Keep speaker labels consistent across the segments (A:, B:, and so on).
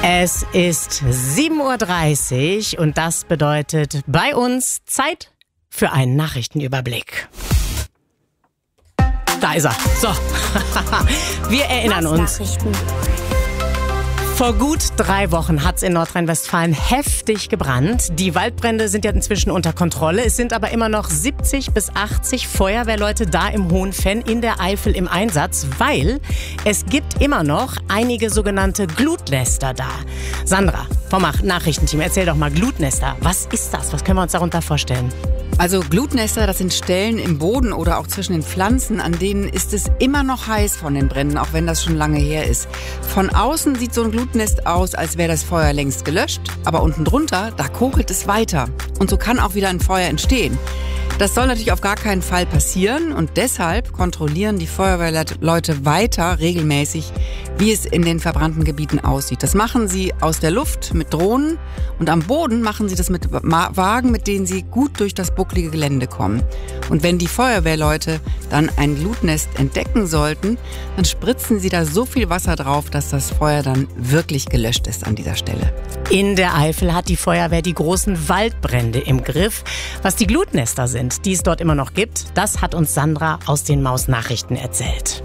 A: Es ist 7:30 Uhr und das bedeutet bei uns Zeit für einen Nachrichtenüberblick. Da ist er. So, wir erinnern uns. Vor gut 3 Wochen hat es in Nordrhein-Westfalen heftig gebrannt. Die Waldbrände sind ja inzwischen unter Kontrolle. Es sind aber immer noch 70 bis 80 Feuerwehrleute da im Hohenfenn in der Eifel im Einsatz, weil es gibt immer noch einige sogenannte Glutnester da. Sandra vom Nachrichtenteam, erzähl doch mal, Glutnester. Was ist das? Was können wir uns darunter vorstellen?
B: Also Glutnester, das sind Stellen im Boden oder auch zwischen den Pflanzen, an denen ist es immer noch heiß von den Bränden, auch wenn das schon lange her ist. Von außen sieht so ein Glutnest aus, als wäre das Feuer längst gelöscht, aber unten drunter, da kokelt es weiter. Und so kann auch wieder ein Feuer entstehen. Das soll natürlich auf gar keinen Fall passieren und deshalb kontrollieren die Feuerwehrleute weiter regelmäßig, wie es in den verbrannten Gebieten aussieht. Das machen sie aus der Luft mit Drohnen und am Boden machen sie das mit Wagen, mit denen sie gut durch das bucklige Gelände kommen. Und wenn die Feuerwehrleute dann ein Glutnest entdecken sollten, dann spritzen sie da so viel Wasser drauf, dass das Feuer dann wirklich gelöscht ist an dieser Stelle.
A: In der Eifel hat die Feuerwehr die großen Waldbrände im Griff. Was die Glutnester sind, die es dort immer noch gibt, das hat uns Sandra aus den Maus-Nachrichten erzählt.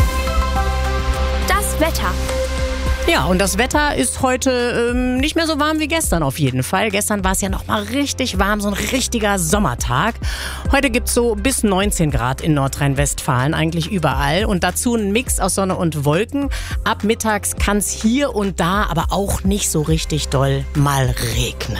C: Das Wetter.
A: Ja, und das Wetter ist heute nicht mehr so warm wie gestern auf jeden Fall. Gestern war es ja noch mal richtig warm, so ein richtiger Sommertag. Heute gibt's so bis 19 Grad in Nordrhein-Westfalen, eigentlich überall. Und dazu ein Mix aus Sonne und Wolken. Ab mittags kann's hier und da, aber auch nicht so richtig doll mal regnen.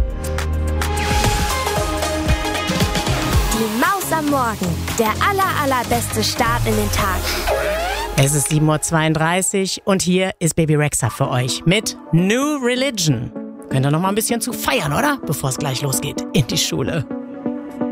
C: Die Maus am Morgen. Der allerbeste Start in den Tag.
A: Es ist 7:32 Uhr und hier ist Baby Rexha für euch mit New Religion. Könnt ihr noch mal ein bisschen zu feiern, oder? Bevor es gleich losgeht in die Schule.